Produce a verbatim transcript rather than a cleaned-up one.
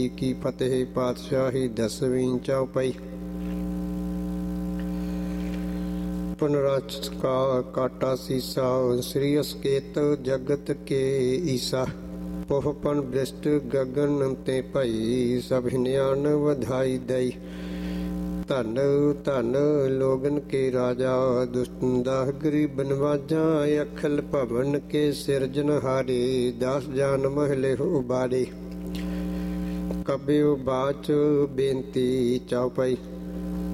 ਕੀ ਫਤਿਹ। ਪਾਤਸ਼ਾਹੀ ਦਸਵੀਂ ਚੌਪਈ। ਪੁਨਰਚ ਕਾ ਕਾਟਾ ਸੀਸਾ ਸ੍ਰੀ ਅਸਕੇਤ ਜਗਤ ਕੇ ਈਸਾ। ਪੋਹਪਨ ਬ੍ਰਿਸ਼ਟ ਗਗਨ ਤੇ ਭਈ ਸਭ ਨਿਆਨ ਵਧਾਈ ਦਈ। ਧਨ ਧਨ ਲੋਗਨ ਕੇ ਰਾਜਾ ਦੁਸ਼ਟਨ ਦਾਹ ਗਰੀਬ ਨਵਾਜਾ। ਅਖਲ ਭਵਨ ਕੇ ਸਿਰਜਨਹਾਰੇ ਦਸ ਜਾਨ ਮਹਲੇ ਉਬਾਰੇ। ਕਬਿਉ ਬਾਚ ਬੇਨਤੀ ਚੌਪਈ।